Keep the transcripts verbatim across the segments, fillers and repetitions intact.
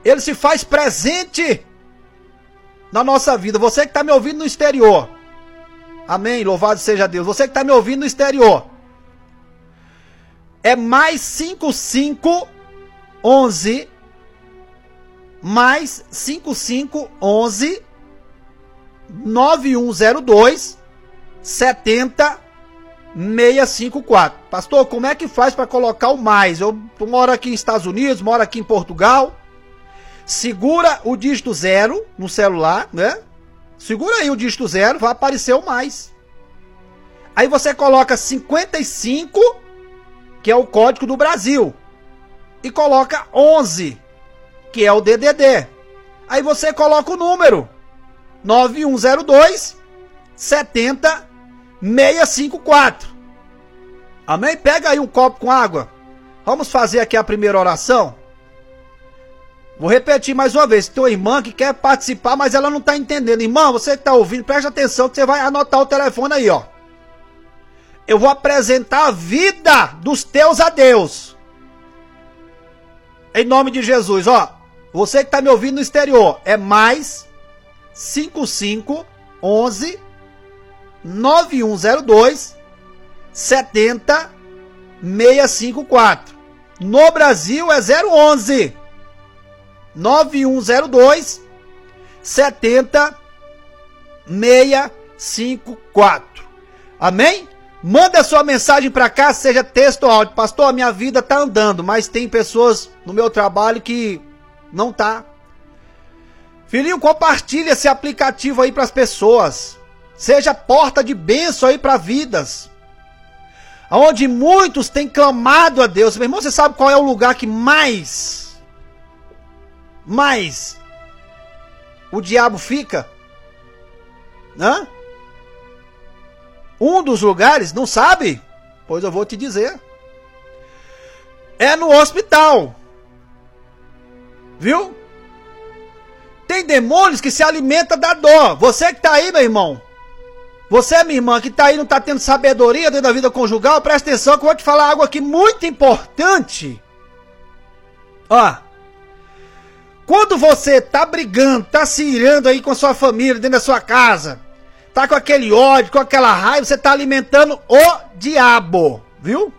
ele se faz presente na nossa vida. Você que está me ouvindo no exterior. Amém, louvado seja Deus. Você que está me ouvindo no exterior. É mais cinco cinco onze mais cinco cinco onze nove um zero dois sete zero seis cinco quatro. Pastor, como é que faz para colocar o mais? Eu moro aqui nos Estados Unidos, moro aqui em Portugal. Segura o dígito zero no celular, né? Segura aí o dígito zero, vai aparecer o mais. Aí você coloca cinquenta e cinco, que é o código do Brasil, e coloca onze, que é o D D D. Aí você coloca o número nove um zero dois sete zero seis cinco quatro. Amém? Pega aí um copo com água. Vamos fazer aqui a primeira oração. Vou repetir mais uma vez. Tem uma irmã que quer participar, mas ela não está entendendo. Irmã, você que está ouvindo, preste atenção que você vai anotar o telefone aí, ó. Eu vou apresentar a vida dos teus a Deus. Em nome de Jesus, ó. Você que está me ouvindo no exterior, é mais cinco cinco onze nove um zero dois sete zero seis cinco quatro. No Brasil é zero onze nove um zero dois sete zero seis cinco quatro. Amém? Manda sua mensagem para cá, seja texto ou áudio. Pastor, a minha vida tá andando, mas tem pessoas no meu trabalho que não tá. Filhinho, compartilha esse aplicativo aí para as pessoas. Seja porta de bênção aí para vidas. Onde muitos têm clamado a Deus. Meu irmão, você sabe qual é o lugar que mais, mais o diabo fica? Hã? Um dos lugares, não sabe? Pois eu vou te dizer. É no hospital. Viu? Tem demônios que se alimentam da dor. Você que tá aí, meu irmão. Você, minha irmã, que tá aí, não tá tendo sabedoria dentro da vida conjugal, presta atenção que eu vou te falar algo aqui muito importante. Ó. Quando você tá brigando, tá se irando aí com a sua família, dentro da sua casa, tá com aquele ódio, com aquela raiva, você tá alimentando o diabo, viu?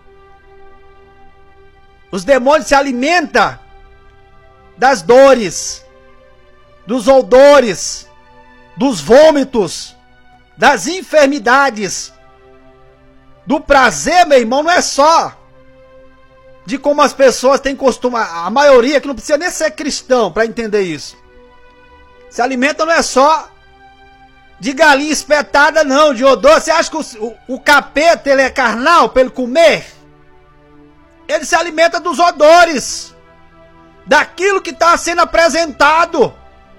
Os demônios se alimentam das dores, dos odores, dos vômitos, das enfermidades, do prazer, meu irmão, não é só de como as pessoas têm costume, a maioria que não precisa nem ser cristão para entender isso. Se alimenta não é só de galinha espetada não, de odor. Você acha que o, o, o capeta ele é carnal para ele comer? Ele se alimenta dos odores, daquilo que está sendo apresentado.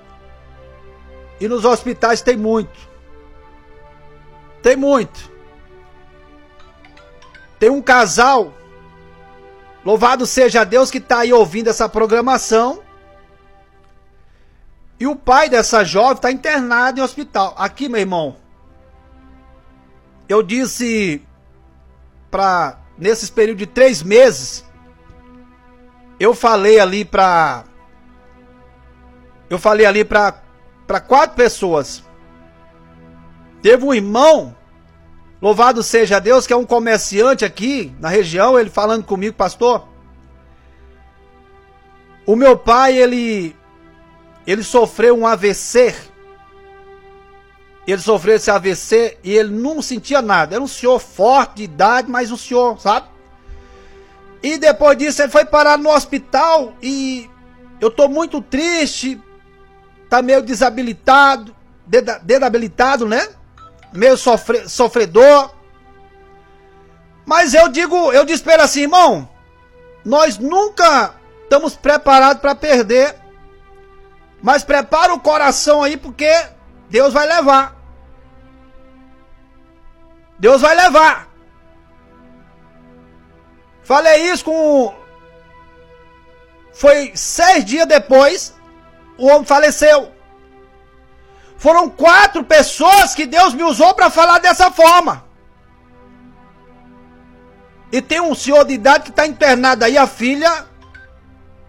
E nos hospitais tem muito. Tem muito. Tem um casal, louvado seja Deus, que está aí ouvindo essa programação. E o pai dessa jovem está internado em hospital. Aqui, meu irmão, eu disse para nesses períodos de três meses, eu falei ali para eu falei ali para para quatro pessoas. Teve um irmão, louvado seja Deus, que é um comerciante aqui na região, ele falando comigo, pastor, o meu pai, ele, ele sofreu um A V C, ele sofreu esse A V C e ele não sentia nada, era um senhor forte de idade, mas um senhor, sabe? E depois disso ele foi parar no hospital e eu tô muito triste, tá meio desabilitado, desabilitado, né? Meio sofre, sofredor. Mas eu digo, eu disse para ele assim, irmão, nós nunca estamos preparados para perder, mas prepara o coração aí porque Deus vai levar. Deus vai levar. Falei isso com... Foi seis dias depois, o homem faleceu. Foram quatro pessoas que Deus me usou para falar dessa forma. E tem um senhor de idade que está internado aí, a filha